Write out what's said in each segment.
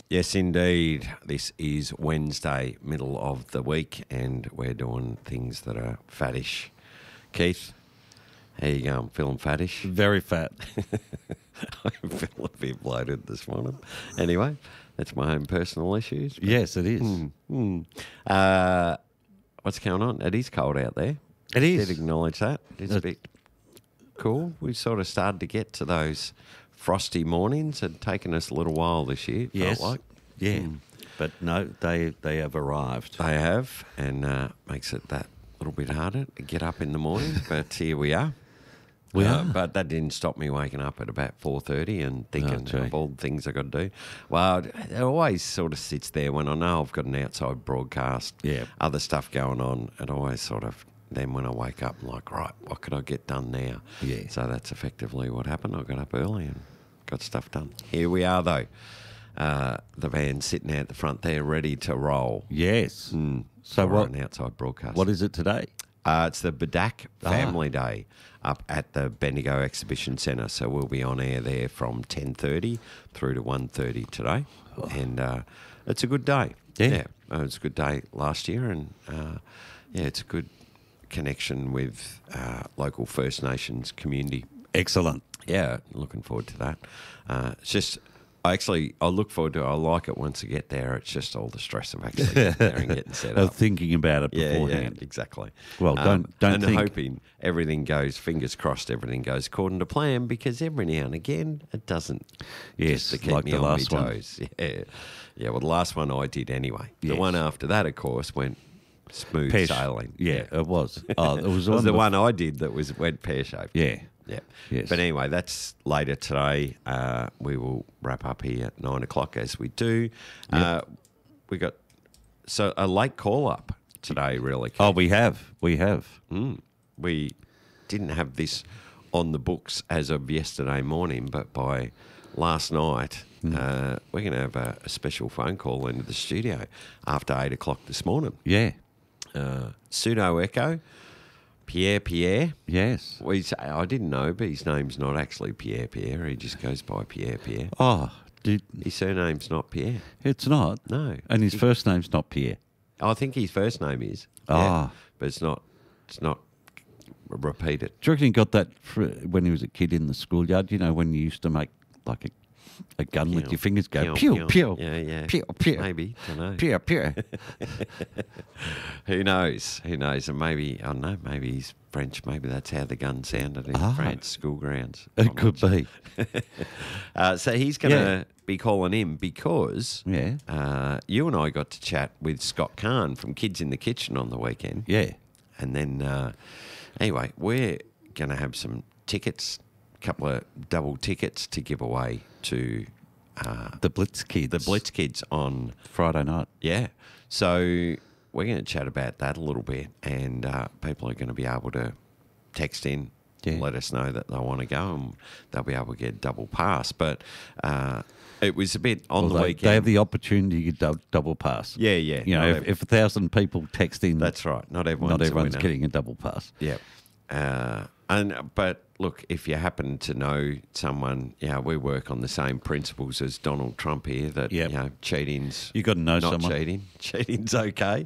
Yes, indeed. This is Wednesday, middle of the week, and we're doing things that are fattish. Keith, how you going? Feeling fattish? Very fat. I feel a bit bloated this morning. Anyway, that's my own personal issues. But, Yes, it is. What's going on? It is cold out there. It is. Did acknowledge that. It's a bit cool. We sort of started to get to those frosty mornings. It had taken us a little while this year, Yes. felt like. Yeah. But no, they have arrived. They have, and makes it that little bit harder to get up in the morning. But here we are. We are. But that didn't stop me waking up at about 4:30 and thinking gee. of all the things I got to do. Well, it always sort of sits there when I know I've got an outside broadcast, Yeah. other stuff going on. It always sort of, then when I wake up, I'm like, right, what could I get done now? Yeah. So that's effectively what happened. I got up early and got stuff done. Here we are, though. The van's sitting out the front there, ready to roll. Yes. So So what? an outside broadcast. What is it today? It's the Bedak Family Day up at the Bendigo Exhibition Centre. So we'll be on air there from 10:30 through to 1:30 today. And it's a good day. Yeah. It's a good day last year. And, it's a good connection with local First Nations community. Excellent. Yeah, looking forward to that. It's just... I look forward to it. I like it once I get there. It's just all the stress of actually getting there and getting set Of up. thinking about it Yeah, beforehand. exactly. Well, don't and think. hoping everything goes, fingers crossed, everything goes according to plan, because every now and again it doesn't. Yes, just to keep like me the on my last one. toes. Yeah. Well, the last one I did anyway. The Yes. one after that, of course, went smooth Pear- sailing. Yeah, it was. Oh, it was It was the bef- one I did that went pear shaped. Yeah. Yeah. Yes. But anyway, that's later today. We will wrap up here at 9 o'clock as we do. We got a late call up today, really. Oh, we have. We didn't have this on the books as of yesterday morning, but by last night, we're going to have a special phone call into the studio after 8 o'clock this morning. Yeah. Pseudo Echo, Pierre. Yes. Well, I didn't know, but his name's not actually Pierre. He just goes by Pierre. Oh, His surname's not Pierre. it's not. No. And his first name's not Pierre. I think his first name is. Ah. But it's not repeated. Do you reckon he got that when he was a kid in the schoolyard? You know, when you used to make like a gun with your fingers go pew, pew, Yeah. pew, pew. Maybe. Don't know. Pew, pew. Who knows? And maybe, I don't know, maybe he's French. Maybe that's how the gun sounded in France school grounds. It could be. So he's going to be calling in because you and I got to chat with Scott Kahn from Kids in the Kitchen on the weekend. Yeah. And then, anyway, we're going to have some tickets, a couple of double tickets to give away to The Blitz Kids. the Blitz Kids on Friday night. Yeah. So we're going to chat about that a little bit, and people are going to be able to text in, let us know that they want to go, and they'll be able to get double pass. But it was a bit on the weekend. They have the opportunity to get double pass. Yeah. You know, if 1,000 people text in, That's right. Not everyone's a winner. getting a double pass. Yeah. But look, if you happen to know someone, we work on the same principles as Donald Trump here. That cheating's You got to know not someone. cheating. Cheating's okay.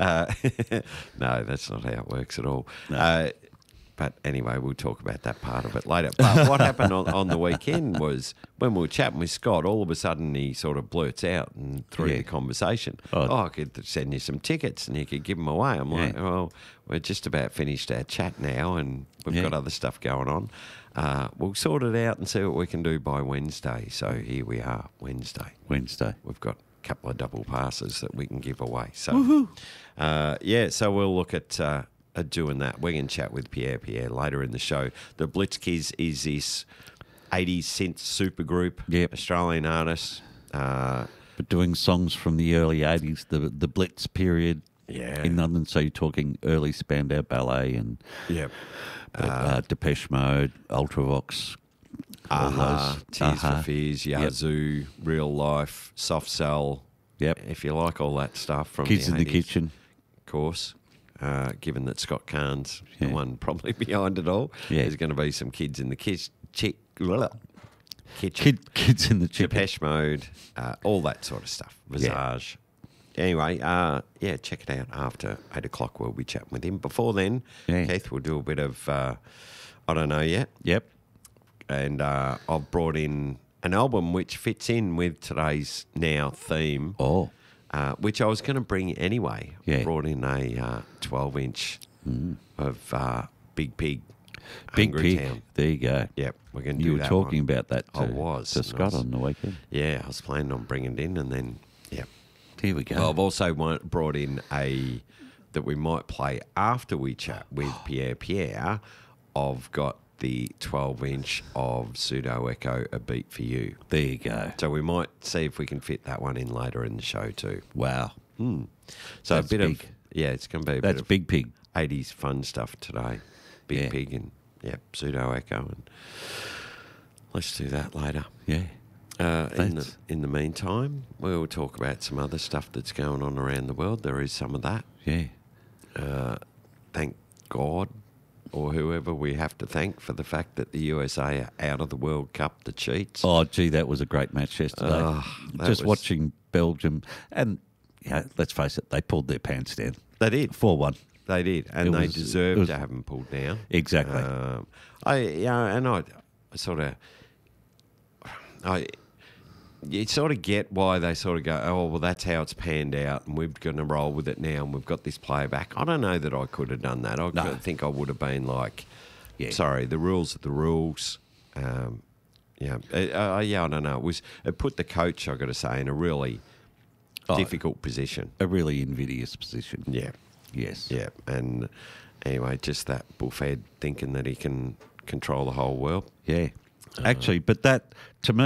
No, that's not how it works at all. No. But anyway, we'll talk about that part of it later. But what happened on the weekend was when we were chatting with Scott, all of a sudden he sort of blurts out and through the conversation, I could send you some tickets and you could give them away. I'm like, well, we're just about finished our chat now and we've got other stuff going on. We'll sort it out and see what we can do by Wednesday. So here we are, Wednesday. We've got a couple of double passes that we can give away. So, so we'll look at doing that. We're going to chat with Pierre later in the show. The Blitz Kids is this 80s synth supergroup, Australian artists. But doing songs from the early 80s, the Blitz period in London. So you're talking early Spandau Ballet and Depeche Mode, Ultravox, Tears for Fears, Yazoo, Real Life, Soft Cell. If you like all that stuff from Kids the in the 80s, Kitchen. Of course. Given that Scott Kahn's the one probably behind it all, there's going to be some kids in the kitchen. Kitchen, Kids in the Chicken. Depeche Mode, all that sort of stuff. Visage. Anyway, check it out after 8 o'clock. We'll be chatting with him. Before then, Keith, we'll do a bit of I don't know yet. Yep. And I've brought in an album which fits in with today's now theme. Oh. Which I was going to bring anyway. Yeah. Brought in a 12-inch of Big Pig. Big Hungry Pig. Town. There you go. Yep, we're going to do You were that talking one. about that I was. to Scott on the weekend. Yeah, I was planning on bringing it in and then, Here we go. Well, I've also brought in that we might play after we chat with Pierre. I've got the 12-inch of Pseudo Echo, A Beat For You. There you go. So we might see if we can fit that one in later in the show too. Wow. So That's a bit big. of, it's going to be a That's bit of Big Pig. 80s fun stuff today. Big Pig and, Pseudo Echo. And let's do that later. Yeah. In the meantime, we'll talk about some other stuff that's going on around the world. There is some of that. Yeah. Thank God, or whoever we have to thank, for the fact that the USA are out of the World Cup, the cheats. Oh, gee, that was a great match yesterday. Just watching Belgium, and let's face it, they pulled their pants down. They did. 4-1. They did, and they deserved to have them pulled down. Exactly. You sort of get why they sort of go, oh, well, that's how it's panned out, and we're going to roll with it now, and we've got this player back. I don't know that I could have done that. I think I would have been like, sorry, the rules are the rules. I don't know. It put the coach, I've got to say, in a really difficult position. A really invidious position. Yeah. Yes. Yeah, and anyway, just that bullfed thinking that he can control the whole world. Yeah. Actually, but that, to me,